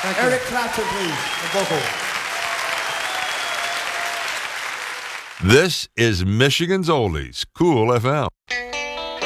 Eric Clapton, please, the vocal. This is Michigan's Oldies, Cool FM.